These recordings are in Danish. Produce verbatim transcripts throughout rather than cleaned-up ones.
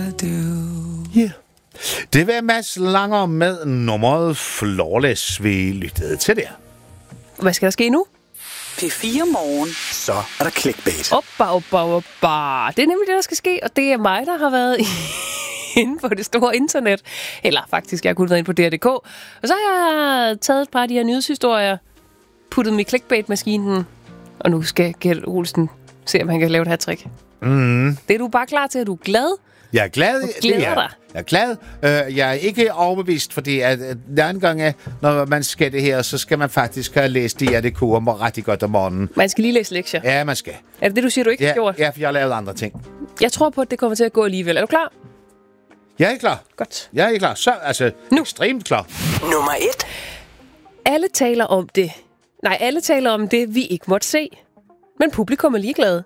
do. Yeah. Det var Mads Langer med nummeret Flawless, vi lyttede til der. Hvad skal der ske nu? P fire Morgen. Så er der clickbait. Oppa, oppa, oppa. Det er nemlig det, der skal ske, og det er mig, der har været inde på det store internet. Eller faktisk, jeg har kun været inde på D R punktum d k. Og så har jeg taget et par af de her nyhedshistorier, puttet dem i clickbait-maskinen, og nu skal Kjeld Olsen se, om han kan lave et hat-trick. Mm. Det er du bare klar til, at du er glad? Jeg er glad. Du glæder det er, dig. Jeg er glad. Uh, jeg er ikke overbevist, fordi at, at den anden gang, når man skal det her, så skal man faktisk have læst D R punktum d k om rigtig godt om morgenen. Man skal lige læse lektier. Ja, man skal. Er det det, du siger, du ikke ja, har gjort? Ja, for jeg har lavet andre ting. Jeg tror på, at det kommer til at gå alligevel. Er du klar? Jeg er klar. Godt. Jeg er klar. Så, altså, nu. Ekstremt klar. Nummer et. Alle taler om det. Nej, alle taler om det, vi ikke måtte se. Men publikum er ligeglade.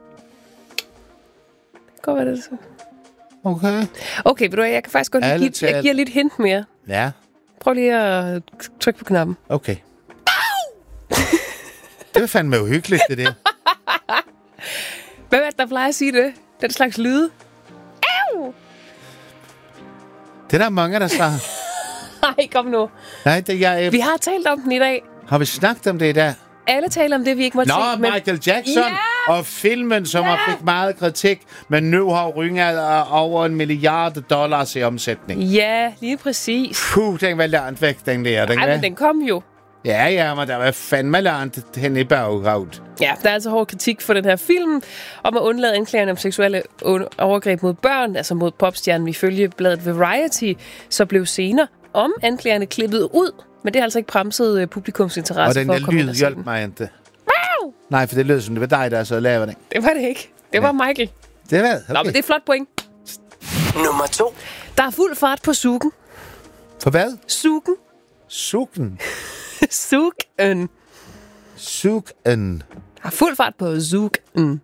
Godt, hvad det så. Okay. Okay, ved du hvad, jeg kan faktisk godt Alle give, taler... jeg giver lidt hint mere. Ja. Prøv lige at trykke på knappen. Okay. Det var fandme uhyggeligt, det der. Hvem er det, der plejer at sige det? Den slags lyde? Au! Det er der mange, der siger. Nej, kom nu. Nej, det jeg... Vi har talt om den i dag. Har vi snakket om det i dag? Alle taler om det, vi ikke måtte Nå, se. Men... Michael Jackson ja! og filmen, som ja! har fik meget kritik, men nu har rynget over en milliard dollars i omsætning. Ja, lige præcis. Puh, den var langt væk, den der. Den Ej, var... men den kom jo. Ja, ja, men der var fandme langt hen i baghovedet. Ja, der er altså hård kritik for den her film om at undlade anklagerne om seksuelle overgreb mod børn, altså mod popstjernen ifølge bladet Variety, så blev senere om anklagerne klippet ud, men det har altså ikke bremset publikums interesse for at komme ind og se den. Og den der lyd hjalp mig ikke. Wow! Nej, for det lød som, det var dig, der så lavede den. Det var det ikke. Det var ja. Michael. Det var det. Okay. Nå, men det er flot point. Nummer to. Der er fuld fart på sugen. For hvad? Sugen. Sugen. Sugen. Sugen. Der er fuld fart på sugen.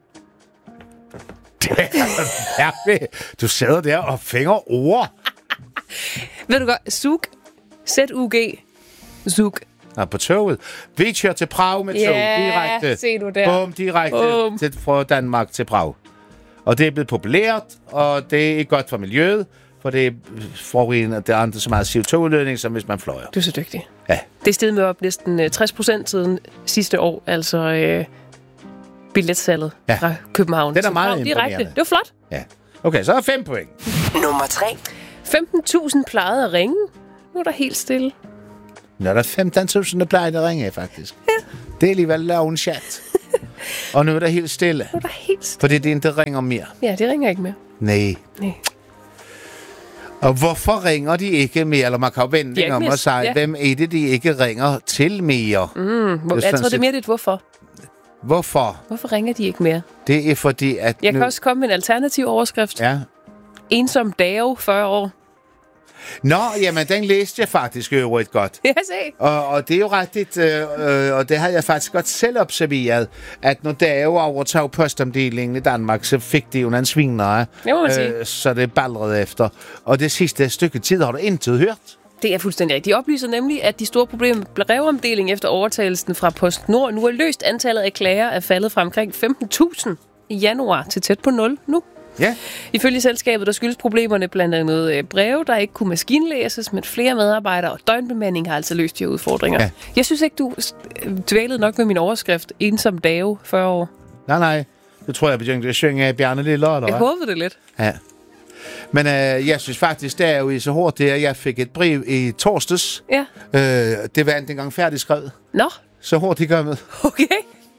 Ja, du sidder der og fænger ord. Ved du godt, sug. Z-U-G. Sug. Ja, på toget. Vi kører til Prag med tog. Ja, direkte. se du der. Bum, direkte Bum. Til, fra Danmark til Prag. Og det er blevet populært, og det er ikke godt for miljøet, for det er forurenet, og det er ikke så meget C O to udledning, som hvis man fløjer. Du er så dygtig. Ja. Det er steget med op næsten tres procent siden sidste år, altså øh, billetsalget ja. fra København. Det er da meget imponerende. imponerende. Det var flot. Ja. Okay, så er fem point. Nummer tre. femten tusind plejede at ringe. Nu er der helt stille. Nå, der er femten tusind, der plejer at ringe, faktisk. Ja. Det er alligevel lavet en chat. Og nu er der helt stille. Nu er der helt stille. Fordi det ikke ringer mere. Ja, det ringer ikke mere. Nej. Nej. Og hvorfor ringer de ikke mere? Eller man kan jo vente om at sige, ja. Hvem er det, de ikke ringer til mere? Mm, hvor, jeg tror, det er mere det, hvorfor. Hvorfor? Hvorfor ringer de ikke mere? Det er fordi, at Jeg nu... kan også komme med en alternativ overskrift. Ja. Ensom Dave, fyrre år. Nå, jamen, den læste jeg faktisk øvrigt godt. Ja, se. Og, og det er jo rigtigt, øh, øh, og det havde jeg faktisk godt selv observeret, at når Dave overtog postomdelingen i Danmark, så fik de jo en svinere. Det må man sige. Øh, så det ballrede efter. Og det sidste stykke tid har du intet hørt. Det er fuldstændig rigtigt. De oplyser nemlig, at de store problemer med brevomdeling efter overtagelsen fra PostNord nu er løst. Antallet af klager er faldet fra omkring femten tusind i januar til tæt på nul nu. Ja. Ifølge selskabet, der skyldes problemerne blandt andet breve, der ikke kunne maskinlæses, men flere medarbejdere og døgnbemanding har altså løst de udfordringer. Ja. Jeg synes ikke, du dvælede nok med min overskrift, ensom Dave, fyrre år. Nej, nej. Det tror jeg begyndte at synge af Bjarne Lille, eller hvad? Jeg håbede det lidt. Ja. Men øh, jeg synes faktisk, det er jo i så hurtigt, at jeg fik et brev i torsdags. Ja. Øh, det var ikke engang færdigskrevet. Nå. Så hurtigt kommet. Okay.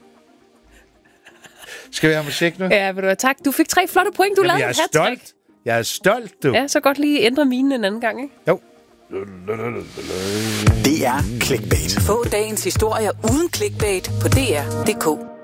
Skal vi have musik nu? Ja, vil du have tak. Du fik tre flotte point, du Jamen, lavede jeg en er hat-trick. stolt. Jeg er stolt, du. Ja, så godt lige ændre minen en anden gang, ikke? Jo. Det er clickbait. Få dagens historier uden clickbait på D R punktum d k.